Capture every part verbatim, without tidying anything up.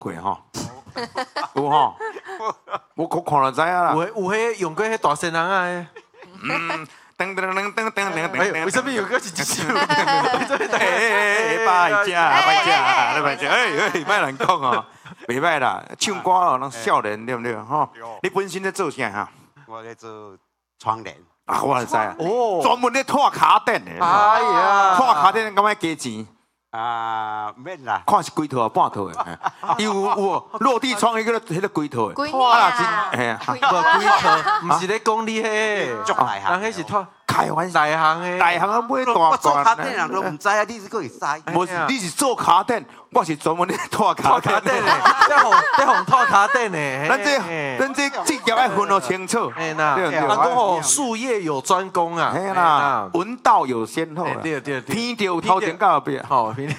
过吼，有吼，我我看就知影啦。 有有迄用过迄大仙人啊。 嗯，噔噔噔噔噔噔噔。 为什么有个是一首？ 哎哎哎，拜食拜食，你拜食，哎哎，莫乱讲哦，袂歹啦，唱歌哦，拢少年对不对？吼，你本身在做啥哈？ 我在做窗帘。 啊，我就知啊， 哦， 专门咧拖卡垫的。 哎呀， 拖卡垫敢要加钱？ 啊，免啦。 看是几套啊，半套的。有有落地窗迄个迄个几套的。 几年啊？ 哎呀， 无几套，毋是咧讲你迄， 足大行， 人迄是拖开玩笑， 大行诶， 大行啊买大我做卡罐。 店人都唔知啊，你是个会知？ 无是，你是做卡垫，我是专门咧拖卡拖卡垫垫诶，在红在红拖卡垫诶， 咱这咱这职业要分得清楚。 哎呐， 对对人讲吼，术业有专攻啊， 嘿啦，闻道有先后啦。 对对对， 天着头前到后壁。 好，偏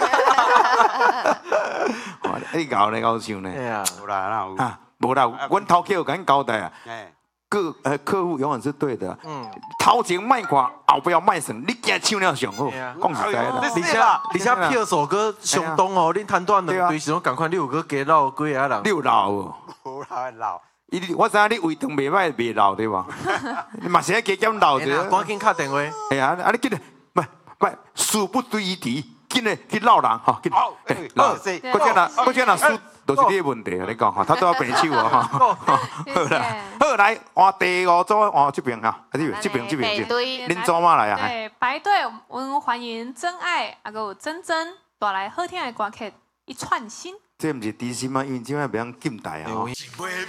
你搞咧搞想呢？ 哎呀， 有啦，那有。 啊，无啦，阮头家有甲阮交代啊， 哎， 客呃客户永远是对的。 嗯， 头前卖看，后壁卖算，你惊唱了上好。 对啊讲实在啦， 而且而且票数个相当哦，恁摊段两队时阵，赶快你有个加老几个人， 你有老无？ 有啦老。 伊我知影你胃肠袂歹，袂老对无？你嘛是爱加减老者。 赶紧敲电话。 哎呀，啊你紧嘞，不不，事不对于敌，紧嘞去闹人吼，紧。 好， 老， 谢谢。 国家若国家若输，都是你的问题啊！你讲吼，他都要平手啊！吼，好啦，好来，换第五组，换这边哈，这边这边这边这边，恁组嘛来啊？ 对，排队，我们欢迎真爱，啊个真真，带来好听的歌曲一串心。 这毋是知心吗？因为即摆袂晓禁台啊！